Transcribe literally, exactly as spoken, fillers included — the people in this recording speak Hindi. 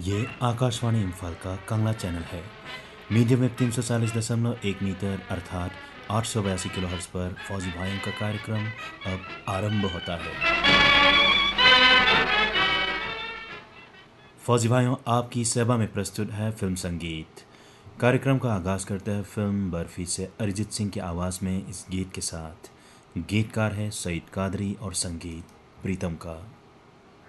ये आकाशवाणी इम्फाल का कंगला चैनल है। मीडियम वेव तीन सौ चालीस दशमलव एक मीटर अर्थात आठ सौ बयासी किलो हर्ट्ज पर फौजी भाइयों का कार्यक्रम अब आरंभ होता है। फौजी भाइयों, आपकी सेवा में प्रस्तुत है फिल्म संगीत। कार्यक्रम का आगाज करते हैं फिल्म बर्फी से अरिजीत सिंह की आवाज़ में इस गीत के साथ। गीतकार है सईद कादरी और संगीत प्रीतम का।